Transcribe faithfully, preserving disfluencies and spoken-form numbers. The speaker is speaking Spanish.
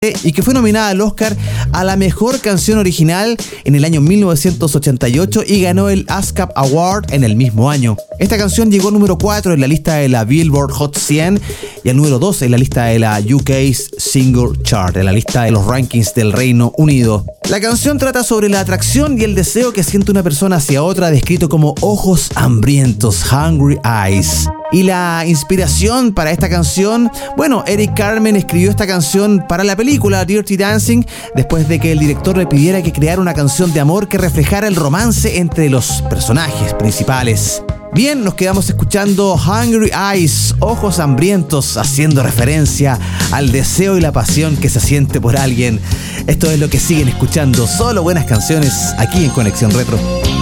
y que fue nominada al Oscar a la mejor canción original en el año mil novecientos ochenta y ocho y ganó el ASCAP Award en el mismo año. Esta canción llegó al número cuatro en la lista de la Billboard Hot cien y al número dos en la lista de la U K's Single Chart, en la lista de los rankings del Reino Unido. La canción trata sobre la atracción y el deseo que siente una persona hacia otra, descrito como ojos hambrientos, hungry eyes. Y la inspiración para esta canción, bueno, Eric Carmen escribió esta canción para la película Dirty Dancing después de que el director le pidiera que creara una canción de amor que reflejara el romance entre los personajes principales. Bien, nos quedamos escuchando Hungry Eyes, ojos hambrientos, haciendo referencia al deseo y la pasión que se siente por alguien. Esto es lo que siguen escuchando, solo buenas canciones aquí en Conexión Retro.